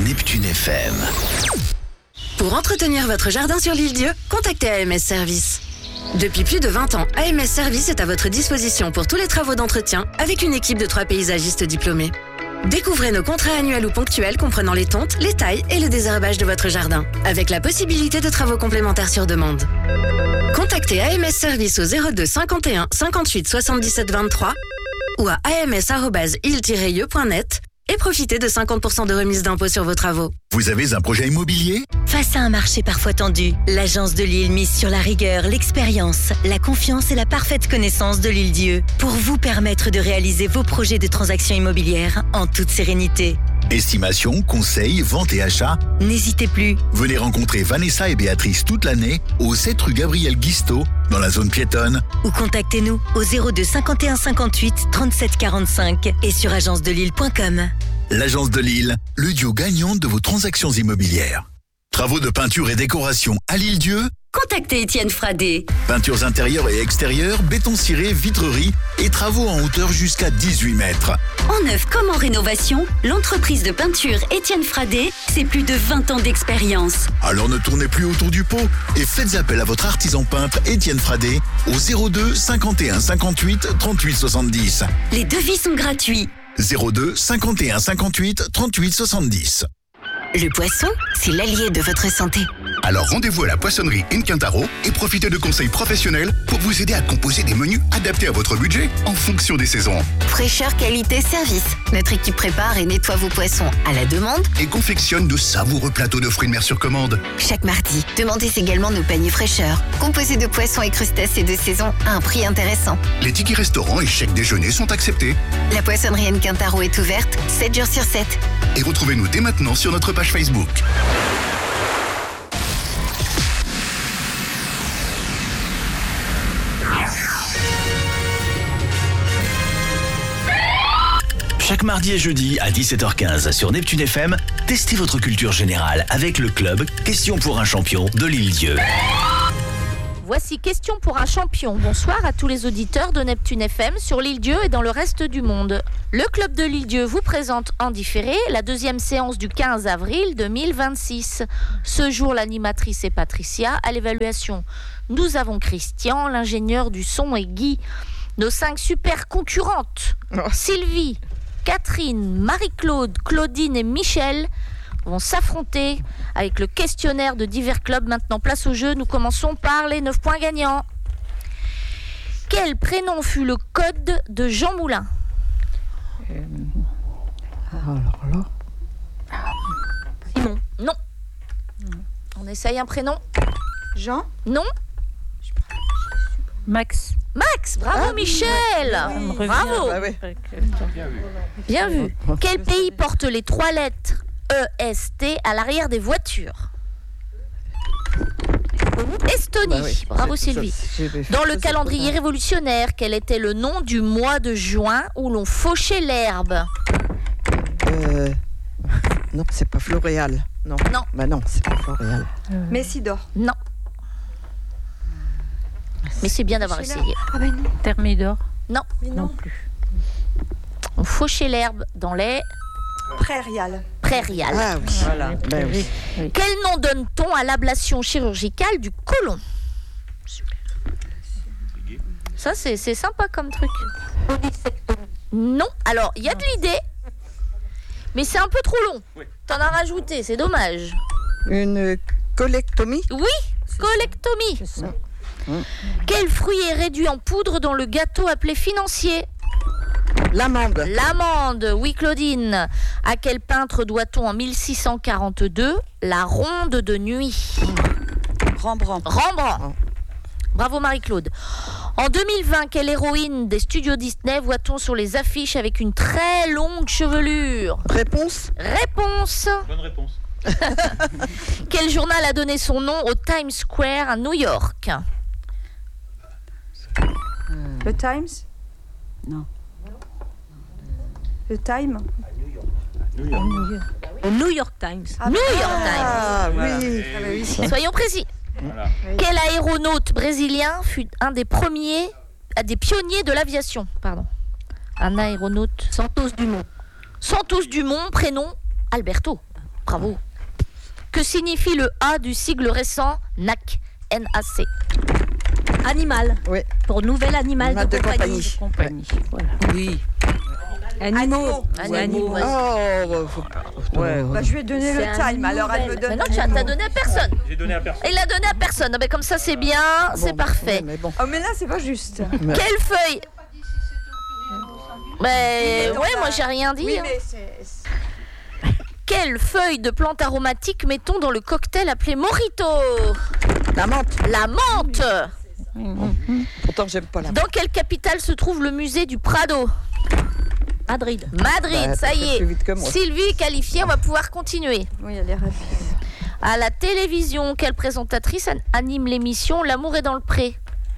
Neptune FM. Pour entretenir votre jardin sur l'île Dieu, contactez AMS Service. Depuis plus de 20 ans, AMS Service est à votre disposition pour tous les travaux d'entretien avec une équipe de 3 paysagistes diplômés. Découvrez nos contrats annuels ou ponctuels comprenant les tontes, les tailles et le désherbage de votre jardin, avec la possibilité de travaux complémentaires sur demande. Contactez AMS Service au 02 51 58 77 23 ou à ams@il-ieu.net et profitez de 50% de remise d'impôt sur vos travaux. Vous avez un projet immobilier ? Face à un marché parfois tendu, l'Agence de Lille mise sur la rigueur, l'expérience, la confiance et la parfaite connaissance de l'île Dieu pour vous permettre de réaliser vos projets de transactions immobilières en toute sérénité. Estimation, conseil, vente et achat. N'hésitez plus. Venez rencontrer Vanessa et Béatrice toute l'année au 7 rue Gabriel Guisteau dans la zone piétonne. Ou contactez-nous au 02 51 58 37 45 et sur agencedelille.com. L'Agence de Lille, le duo gagnant de vos transactions immobilières. Travaux de peinture et décoration à l'île Dieu. Contactez Étienne Fradé. Peintures intérieures et extérieures, béton ciré, vitrerie et travaux en hauteur jusqu'à 18 mètres. En neuf comme en rénovation, l'entreprise de peinture Étienne Fradé, c'est plus de 20 ans d'expérience. Alors ne tournez plus autour du pot et faites appel à votre artisan peintre Étienne Fradé au 02 51 58 38 70. Les devis sont gratuits. 02 51 58 38 70. Le poisson, c'est l'allié de votre santé. Alors rendez-vous à la poissonnerie Quintaro et profitez de conseils professionnels pour vous aider à composer des menus adaptés à votre budget en fonction des saisons. Fraîcheur, qualité, service. Notre équipe prépare et nettoie vos poissons à la demande Et confectionne de savoureux plateaux de fruits de mer sur commande. chaque mardi. Demandez également nos paniers fraîcheur, composés de poissons et crustacés de saison à un prix intéressant. Les tickets restaurants et chèques déjeuner sont acceptés. La poissonnerie Quintaro est ouverte 7 jours sur 7. Et retrouvez-nous dès maintenant sur notre page Facebook. Chaque mardi et jeudi à 17h15 sur Neptune FM, testez votre culture générale avec le club Question pour un champion de l'île Dieu. Voici Question pour un champion. Bonsoir à tous les auditeurs de Neptune FM sur l'île Dieu et dans le reste du monde. Le club de l'île Dieu vous présente en différé la deuxième séance du 15 avril 2026. Ce jour, l'animatrice est Patricia. À l'évaluation, nous avons Christian, l'ingénieur du son et Guy. Nos 5 super concurrentes, Sylvie, Catherine, Marie-Claude, Claudine et Michel vont s'affronter avec le questionnaire de divers clubs. Maintenant, place au jeu. Nous commençons par les 9 points gagnants. Quel prénom fut le code de Jean Moulin ? Alors là. Simon. Non. On essaye un prénom. Jean. Non. Max. Max. Bravo Michel. Bravo. Bah ouais. Bien vu. Quel pays porte les 3 lettres EST à l'arrière des voitures ? Estonie. Bah oui. Bravo Sylvie. Dans le calendrier révolutionnaire, quel était le nom du mois de juin où l'on fauchait l'herbe ? Non, c'est pas Floréal. Non. Non. Bah non, c'est pas Floréal. Messidor. Non. Mais c'est bien d'avoir essayé. Ah ben non. Thermidor. Non. Mais non. plus. On fauchait l'herbe dans les Prairial. prairiales. Ah oui. Voilà. Ben oui. Quel nom donne-t-on à l'ablation chirurgicale du côlon ? Ça, c'est sympa comme truc. Non. Alors, il y a de l'idée, mais c'est un peu trop long. T'en as rajouté, c'est dommage. Une colectomie. Oui, colectomie. Quel fruit est réduit en poudre dans le gâteau appelé financier ? L'amande. L'amande, oui Claudine. À quel peintre doit-on en 1642 la ronde de nuit ? Rembrandt. Rembrandt. Bravo Marie-Claude. En 2020, quelle héroïne des studios Disney voit-on sur les affiches avec une très longue chevelure ? Réponse. Réponse. Bonne réponse. Quel journal a donné son nom au Times Square à New York ? Le Times. Non. Le Time. Au New York Times. New York Times. Ah oui. Soyons précis. Voilà. Quel aéronaute brésilien fut un des pionniers de l'aviation ? Pardon. Un aéronaute. Santos Dumont. Santos Dumont, prénom Alberto. Bravo. Que signifie le A du sigle récent NAC? N-A-C. Animal. Oui. Pour nouvel animal de compagnie. Voilà. Oui. Animaux. Animaux. Ouais. Bah, je lui ai donné le time, alors elle me donne. Mais non, tu t'as donné à personne. J'ai donné à personne. Il l'a donné à personne. Ah ben comme ça, c'est bien, c'est parfait. Mais bon. Oh, mais là, c'est pas juste. Quelle feuille? Mais Mais ouais, on moi a- j'ai rien dit. Oui, hein. mais c'est. Quelle feuille de plante aromatique mettons dans le cocktail appelé Mojito? La menthe. La menthe. Pourtant, j'aime pas la menthe. Dans quelle capitale se trouve le musée du Prado? Madrid. Madrid, Bah, ça y t'as fait plus vite que est. moi. Sylvie est qualifiée, on va pouvoir continuer. Oui, elle est rapide. À la télévision, quelle présentatrice anime l'émission L'amour est dans le pré?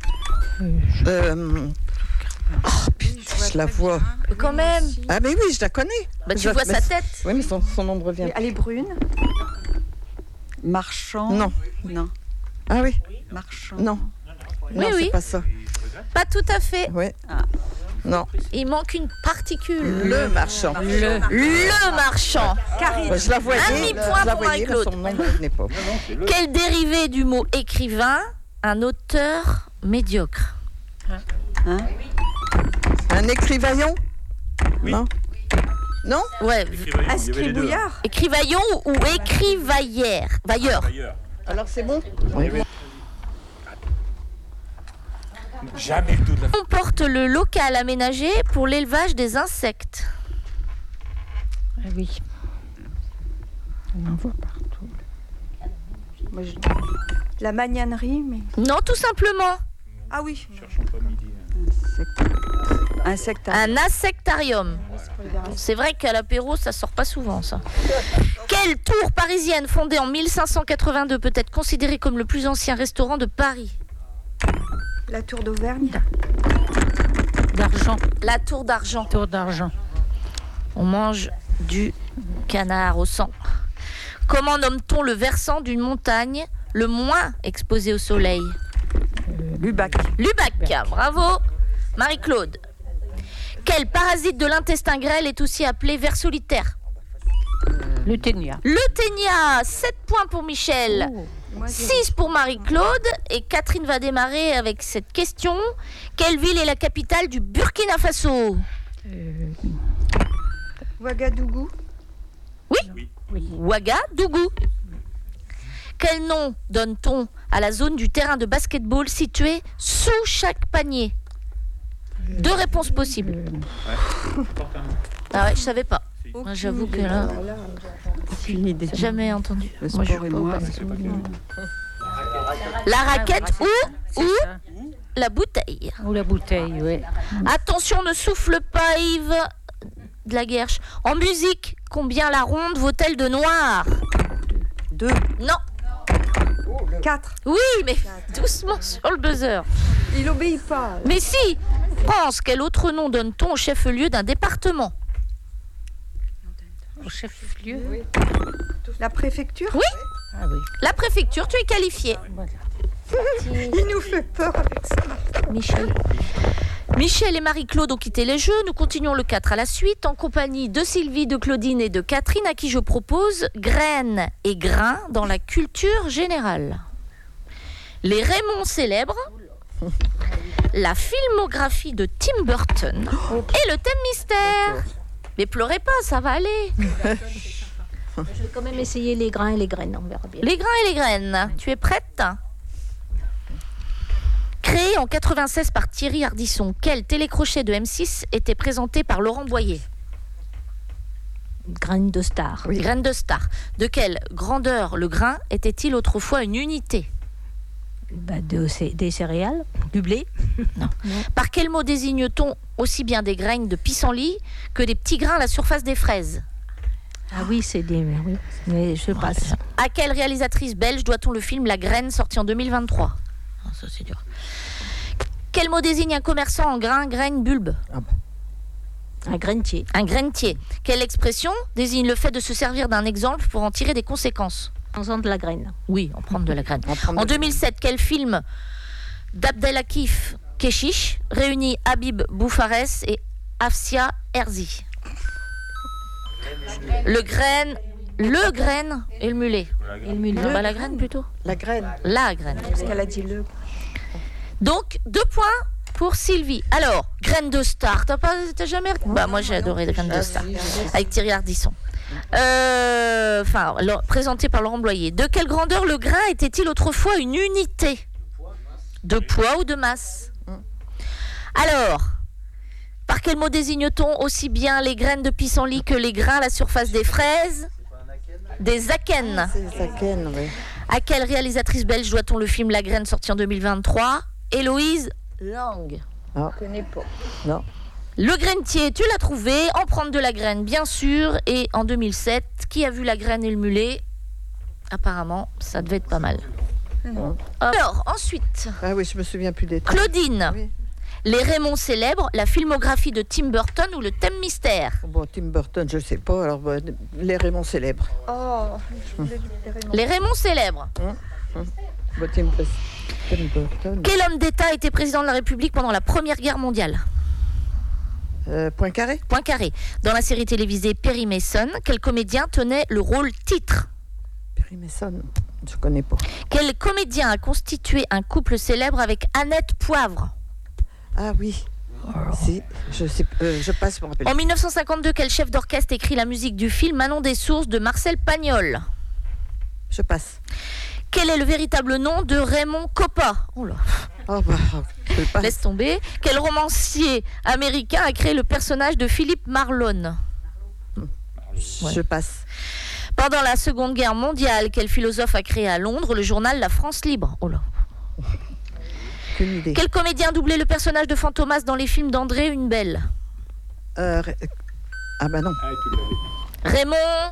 Oh putain, je la vois. Quand même. Ah mais oui, je la connais. Bah, tu Je- vois mais sa c'est- tête. Oui, mais son nom me revient. Elle est brune. Marchand. Non. Non. Ah oui. Marchand. Non. Oui, Non, oui. c'est pas ça. Pas tout à fait. Oui. Non. Il manque une particule. Le marchand. Le marchand. Karine. Ouais, je la voyais. Un demi-point je la pour voyais, mais Marie-Claude. son nom ne revenait pas. Quel dérivé du mot écrivain? Un auteur médiocre. Un écrivaillon? Oui. Non. Non? Ouais. Écrivaillon, il y avait les deux. Bouillard. Écrivaillon ou écrivailleur? Vailleur. Ailleurs. Alors c'est bon? Il y avait- Jamais le dos de la Comporte le local aménagé pour l'élevage des insectes. Ah oui. On en voit partout. Moi, la magnanerie, mais. Non, tout simplement. Ah oui. cherchons pas midi. Insectarium. Un insectarium. C'est vrai qu'à l'apéro, ça sort pas souvent, ça. Quelle tour parisienne fondée en 1582 peut être considérée comme le plus ancien restaurant de Paris? La tour d'Auvergne. D'argent. La tour d'argent. Tour d'argent. On mange du canard au sang. Comment nomme-t-on le versant d'une montagne le moins exposé au soleil? Lubac. Lubac, bravo. Marie-Claude. Quel parasite de l'intestin grêle est aussi appelé ver solitaire? Le ténia. Le ténia, 7 points pour Michel. 6 pour Marie-Claude. Et Catherine va démarrer avec cette question. Quelle ville est la capitale du Burkina Faso? Ouagadougou. Ouagadougou. Quel nom donne-t-on à la zone du terrain de basketball située sous chaque panier? 2 réponses possibles. Ah ouais, je savais pas. Moi, j'avoue que là, Aucune idée. jamais entendu. Le Moi, je sport suis et pas au moi. basket. La raquette ou la bouteille. Ou la bouteille, oui. Attention, ne souffle pas, Yves de la Guerche. En musique, combien la ronde vaut-elle de noir? 2. Non. 4. Oui, mais doucement sur le buzzer. Il obéit pas. Mais si. France, quel autre nom donne-t-on au chef-lieu d'un département? Au chef-lieu. La préfecture. Oui. Ah oui. La préfecture, tu es qualifié. Voilà. Il nous fait peur avec ça. Michel et Marie-Claude ont quitté les jeux. Nous continuons le 4 à la suite en compagnie de Sylvie, de Claudine et de Catherine à qui je propose graines et grains dans la culture générale. Les Raymond célèbres, la filmographie de Tim Burton et le thème mystère. Mais pleurez pas, ça va aller. Je vais quand même essayer les grains et les graines, on verra bien. Les grains et les graines, tu es prête? Créé en 96 par Thierry Ardisson, quel télécrochet de M6 était présenté par Laurent Boyer? Graines de star. Oui. Graines de star. De quelle grandeur le grain était-il autrefois une unité? Bah, des céréales, du blé. Par quel mot désigne-t-on aussi bien des graines de pissenlit que des petits grains à la surface des fraises? Ah oui, c'est des... Oui. Mais je passe. À quelle réalisatrice belge doit-on le film La Graine, sorti en 2023? Ah, ça c'est dur. Quel mot désigne un commerçant en grains, graines, bulbes? Un grainetier. Un grainetier. Quelle expression désigne le fait de se servir d'un exemple pour en tirer des conséquences? En faisant de la graine. Oui, en prendre de la graine. En prendre En de- 2007, quel film d'Abdelhakif Keshish réunit Habib Boufares et Afsia Herzi? Le graine Le graine et le mulet. Et le mulet. Bah, la graine plutôt. La graine. La graine. Parce qu'elle a dit le. Donc, 2 points pour Sylvie. Alors, graine de star. T'as jamais... Bah, moi, j'ai adoré les graines de star. Avec Thierry Ardisson. Présenté par Laurent Bloyer. De quelle grandeur le grain était-il autrefois une unité de poids ou de masse? Alors, par quel mot désigne-t-on aussi bien les graines de pissenlit que les grains à la surface des fraises? Des akènes. C'est des akènes, oui. À quelle réalisatrice belge doit-on le film La Graine sorti en 2023? Héloïse Lang. Ah. Je connais pas. Non. Le grainetier, tu l'as trouvé. En prendre de la graine, bien sûr. Et en 2007, qui a vu La Graine et le mulet? Apparemment, ça devait être pas mal. Alors, ensuite. Ah oui, je me souviens plus des temps. Claudine. Oui. Les Raymond célèbres, la filmographie de Tim Burton ou le thème mystère? Bon, Tim Burton, je sais pas. Alors, les Raymond célèbres. Oh, je voulais du Raymond. Les Raymond célèbres. Bon, Tim Burton. Quel homme d'État était président de la République pendant la Première Guerre mondiale? Poincaré. Poincaré. Dans la série télévisée Perry Mason, quel comédien tenait le rôle titre? Perry Mason, je connais pas. Quel comédien a constitué un couple célèbre avec Annette Poivre? Ah oui. Si, je passe pour rappeler. En 1952, quel chef d'orchestre écrit la musique du film Manon des Sources de Marcel Pagnol? Je passe. Quel est le véritable nom de Raymond Coppa? Oh là. Oh bah, je passe. Laisse tomber. Quel romancier américain a créé le personnage de Philippe Marlowe? Je passe. Pendant la Seconde Guerre mondiale, quel philosophe a créé à Londres le journal La France Libre? Oh là. Aucune idée. Quel comédien doublait le personnage de Fantomas dans les films d'André Hunebelle? Ah bah non. Raymond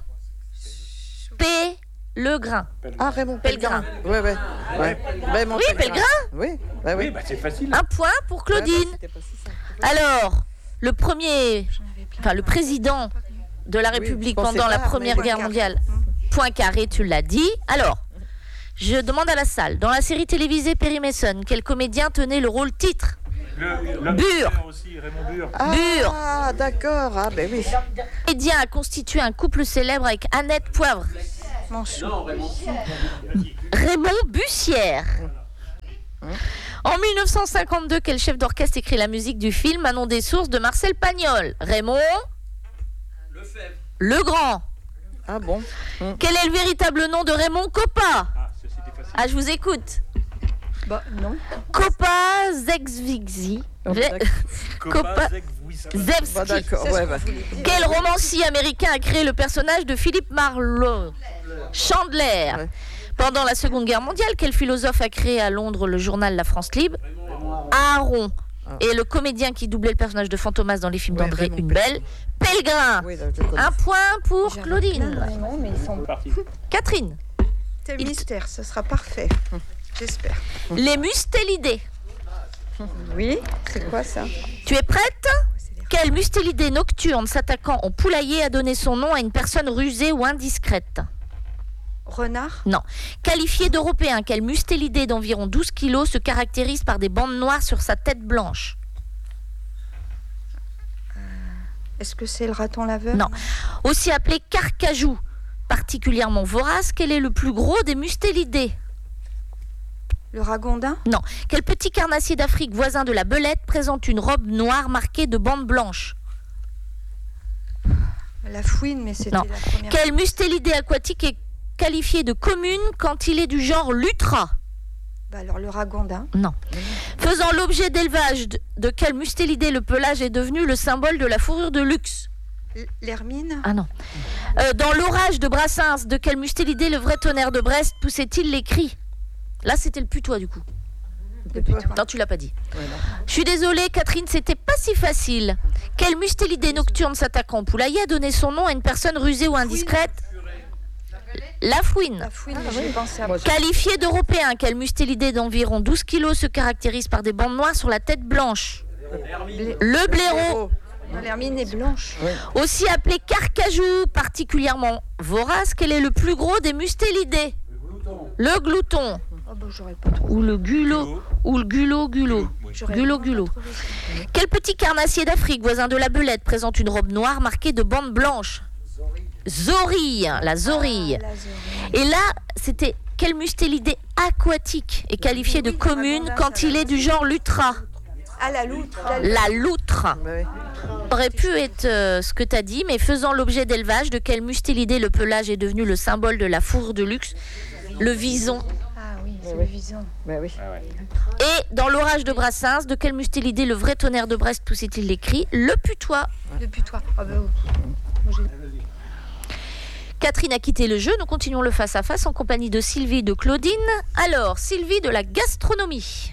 Pellegrin. Ah, Raymond Pellegrin. Ouais. Raymond Oui, Pellegrin. Oui, Oui, bah c'est facile. Un point pour Claudine. Alors, le président de la République je pensais pendant la pas, Première mais Guerre mondiale. Poincaré, tu l'as dit. Alors, je demande à la salle, dans la série télévisée Perry Mason, quel comédien tenait le rôle titre? Bure. Aussi, Raymond Bure. Bure. Ah, d'accord. Ah, ben oui. Le comédien a constitué un couple célèbre avec Annette Poivre. Raymond Bussière. En 1952, quel chef d'orchestre écrit la musique du film Manon des Sources de Marcel Pagnol? Raymond Legrand. Ah bon. Quel est le véritable nom de Raymond Coppa? Ah, je vous écoute. Bah, non. Coppa Zevsky. Coppa Zevsky. Bah, d'accord. Ouais, bah. Quel romancier américain a créé le personnage de Philippe Marlowe? Chandler. Ouais. Pendant la Seconde Guerre mondiale, quel philosophe a créé à Londres le journal La France Libre? Aaron. Et le comédien qui doublait le personnage de Fantomas dans les films d'André Hunebelle? Pellegrin. Oui, je connais. Un point pour Plein de Claudine. Raymond, mais ils sont Catherine. C'est le mystère, ce sera parfait. J'espère. Les mustélidés. Oui, c'est quoi ça? Tu es prête? Quel mustélidé nocturne s'attaquant au poulailler a donné son nom à une personne rusée ou indiscrète? Renard? Non. Qualifié d'européen, quel mustélidé d'environ 12 kilos se caractérise par des bandes noires sur sa tête blanche? Est-ce que c'est le raton laveur? Non. Aussi appelé carcajou, particulièrement vorace, quel est le plus gros des mustélidés? Le ragondin? Non. Quel petit carnassier d'Afrique voisin de la belette présente une robe noire marquée de bandes blanches? La fouine, mais c'était Non. la première. Quel mustélidé aquatique est qualifié de commune quand il est du genre lutra? Bah alors le ragondin? Non. Faisant l'objet d'élevage de quel mustélidé le pelage est devenu le symbole de la fourrure de luxe? L'hermine? Ah non. Dans l'orage de Brassens, de quel mustélidé le vrai tonnerre de Brest poussait-il les cris? Là, c'était le putois du coup. Non, tu l'as pas dit. Ouais, non. Je suis désolée, Catherine, c'était pas si facile. Quel mustélidé nocturne s'attaquant au poulailler a donné son nom à une personne rusée ou indiscrète? La fouine. La fouine, j'ai pensé à... Qualifié d'européen, quel mustélidé d'environ 12 kilos se caractérise par des bandes noires sur la tête blanche? Le blaireau. Non, l'hermine est blanche. Ouais. Aussi appelé carcajou, particulièrement vorace, quel est le plus gros des mustélidés? Le glouton. Oh, bah, j'aurais pas trouvé. Ou le gulot. Ou le gulot. J'aurais Gulot. vraiment pas trouvé. Quel petit carnassier d'Afrique, voisin de la belette, présente une robe noire marquée de bandes blanches? Zorille, la zorille. Et là, c'était quel mustélidé aquatique est qualifié de commune quand il est du genre lutra? Ah, la loutre. La loutre. Aurait pu être ce que tu as dit, mais faisant l'objet d'élevage, de quel mustélidé le pelage est devenu le symbole de la fourrure de luxe? Le vison. Ah oui, c'est le vison. Oui. Et dans l'orage de Brassens, de quel mustélidé le vrai tonnerre de Brest poussait-il les cris? Le putois. Le putois. Ah ben oui. Catherine a quitté le jeu, nous continuons le face-à-face en compagnie de Sylvie et de Claudine. Alors, Sylvie de la gastronomie.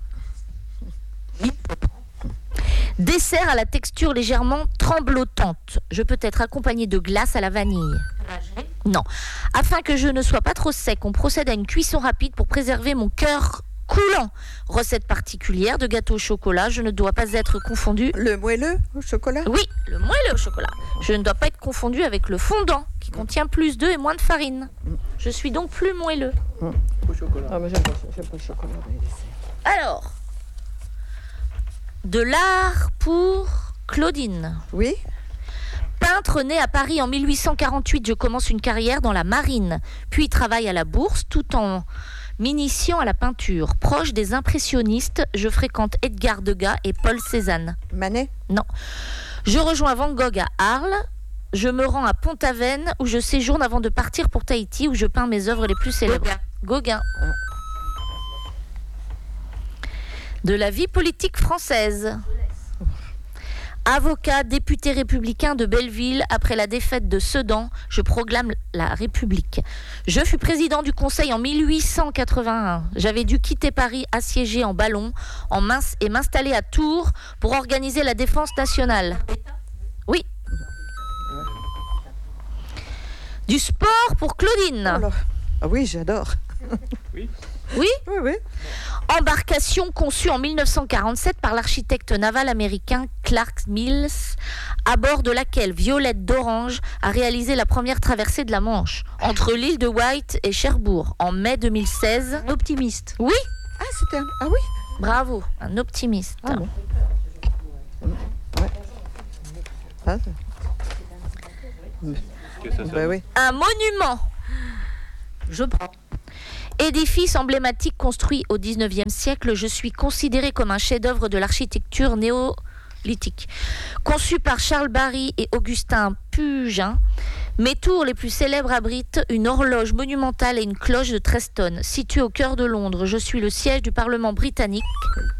Dessert à la texture légèrement tremblotante. Je peux être accompagné de glace à la vanille. Non. Afin que je ne sois pas trop sec, on procède à une cuisson rapide pour préserver mon cœur coulant. Recette particulière de gâteau au chocolat. Je ne dois pas être confondu. Le moelleux au chocolat? Oui, le moelleux au chocolat. Je ne dois pas être confondu avec le fondant qui contient plus d'œufs et moins de farine. Je suis donc plus moelleux. Au chocolat. Ah, mais j'aime pas le chocolat. Alors, de l'art pour Claudine. Oui. Peintre né à Paris en 1848, je commence une carrière dans la marine, puis travaille à la bourse tout en m'initiant à la peinture. Proche des impressionnistes, je fréquente Edgar Degas et Paul Cézanne. Manet? Non. Je rejoins Van Gogh à Arles. Je me rends à Pont-Aven où je séjourne avant de partir pour Tahiti où je peins mes œuvres les plus célèbres. Gauguin. De la vie politique française. Avocat, député républicain de Belleville, après la défaite de Sedan, je proclame la République. Je fus président du Conseil en 1881. J'avais dû quitter Paris assiégé en ballon et m'installer à Tours pour organiser la défense nationale. Oui. Du sport pour Claudine. Oh ah oui, j'adore. Oui. Oui. Oui. Embarcation conçue en 1947 par l'architecte naval américain Clark Mills, à bord de laquelle Violette d'Orange a réalisé la première traversée de la Manche, entre l'île de White et Cherbourg, en mai 2016. Optimiste. Oui. Ah, c'était un... Ah oui. Bravo, un optimiste. Ah bon. Ouais. Ah, bah oui. Un monument. Je prends. Édifice emblématique construit au XIXe siècle, je suis considéré comme un chef-d'œuvre de l'architecture néolithique. Conçu par Charles Barry et Augustin Pugin, mes tours les plus célèbres abritent une horloge monumentale et une cloche de 13 tonnes. Située au cœur de Londres, je suis le siège du Parlement britannique.